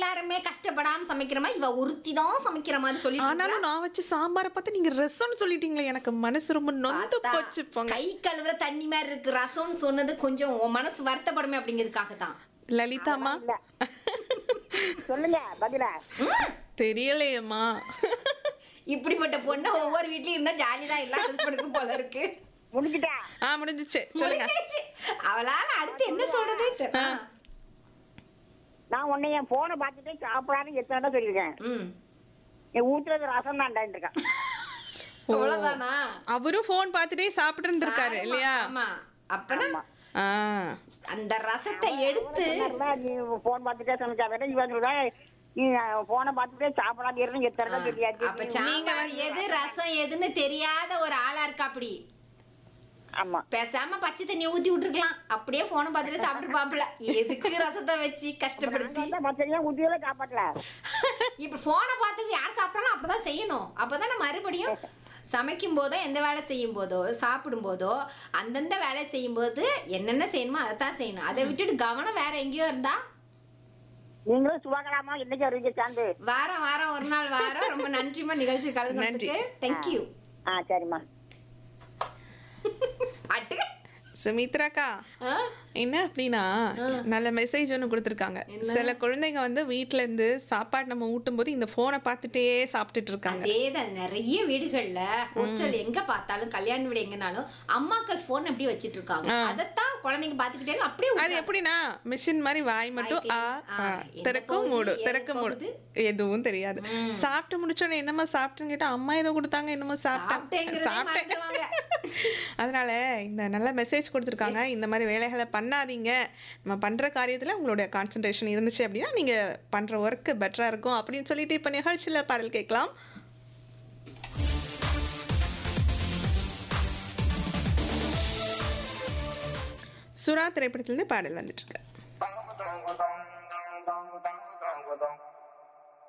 எல்லாருமே கஷ்டப்படாம சமைக்கிற மாதிரி இவ ஒருத்தி தான் சமைக்கிற மாதிரி சொல்லிட்டு ஆனாலும் நான் வச்ச சாம்பாரை பார்த்து நீங்க ரசம்னு சொல்லிட்டீங்களே, எனக்கு மனசு ரொம்ப நொந்து போச்சு போங்க. கை கழுவுற தண்ணி மாதிரி இருக்கு ரசம்னு சொன்னது கொஞ்சம் உன் மனசு வருத்தப்படுமே அப்படிங்கிறதுக்காக தான். லலிதாமா இல்ல சொல்லுங்க பதில. தெரியலையேம்மா. இப்படிப்பட்ட பொண்ணு ஒவ்வொரு வீட்லயும் இருந்தா ஜாலி தான் எல்லாம் ட்ரெஸ் பண்ணுக்கும் போல இருக்கு. முடிஞ்சுட்டா? முடிஞ்சிச்சு சொல்லுங்க. முடிஞ்சிருச்சு. அவளால அடுத்து என்ன சொல்றதே தெரியல. நான் உன்னை என் போனை பார்த்துட்டு சாப்பிடான்னு எத்தனை தான் சொல்லியிருக்கேன். என் ஊத்துறது ரசம் தான்டா இருக்கேன். அவ்வளவுதானா? அவரும் போன் பார்த்துட்டே சாப்பிட்டு இருந்திருக்காரு இல்லையா? ஆமா. அப்பனா அந்த ரசத்தை எடுத்து நீ போன் பார்த்துட்டே சமைச்சாவே இவங்க நீ போனை பார்த்துட்டே சாப்பிடாது இருந்து எத்தனை தான் தெரியாது. அப்ப சாம்பார் எது ரசம் எதுன்னு தெரியாத ஒரு ஆளா இருக்கா அப்படி. ஆமா பேசாம பச்சை தண்ணி ஊத்தி விட்டுருக்கலாம். அப்படியே போனை பார்த்துட்டு சாப்பிட்டு பாப்பல. எதுக்கு ரசத்தை வச்சு கஷ்டப்படுத்தி பச்சையா ஊத்தியில சாப்பாட்டுல. இப்ப போனை பார்த்துட்டு யார் சாப்பிட்டாலும் அப்படிதான் செய்யணும். அப்பதானே மறுபடியும் சமைக்கும் போதோ எந்த வேலை செய்யும் போதோ சாப்பிடும் போதோ அந்தந்த வேலை செய்யும் போது என்னென்ன செய்யணுமோ அதைத்தான் செய்யணும். அதை விட்டுட்டு கவனம் வேற எங்கேயோ இருந்தா. நீங்களும் சுவாகலாமா என்னைக்கு வருவீங்க சேர்ந்து? வாரம் ஒரு நாள் வாரம். ரொம்ப நன்றிமா நிகழ்ச்சி கலந்துக்கு. தேங்க்யூ. சரிம்மா. அட்டு சுமித்ராக்கா என்ன அப்படின்னா நல்ல மெசேஜ் ஒன்று கொடுத்துருக்காங்க. சில குழந்தைங்க வந்து வீட்டுல இருந்து சாப்பாடு நம்ம ஊட்டும் போது இந்த போனை பார்த்துட்டே சாப்பிட்டுட்டு இருக்காங்க. அதேதான் நிறைய வீடுகள்ல ஹோட்டல் எங்க பார்த்தாலும் கல்யாண வீடு எங்கனாலும் அம்மாக்கள் போன் அப்படியே வச்சிட்டு இருக்காங்க. அதத்தான் குழந்தைங்க பாத்துக்கிட்டே அப்படியே. அது எப்படின்னா மிஷின் மாதிரி வாய் மட்டும் திறக்கும் மூடு திறக்கும் மூடு எதுவும் தெரியாது. சாப்பிட்டு முடிச்சோடனே என்னமா சாப்பிட்டுன்னு கேட்டா அம்மா ஏதோ கொடுத்தாங்க என்னமோ சாப்பிட்டேன். அதனால இந்த நல்ல மெசேஜ் கொடுத்துருக்காங்க. இந்த மாதிரி வேலைகளை பண்ணாதீங்க. நம்ம பண்ற காரியத்துல உங்களுடைய கான்சென்ட்ரேஷன் இருந்துச்சு அப்படின்னா நீங்க பண்ற ஒர்க் பெட்டரா இருக்கும் அப்படின்னு சொல்லிட்டு இப்ப நிகழ்ச்சியில பாடல் கேட்கலாம். சுறா திரைப்படத்திலிருந்து பாடல் வந்துட்டு இருக்கு.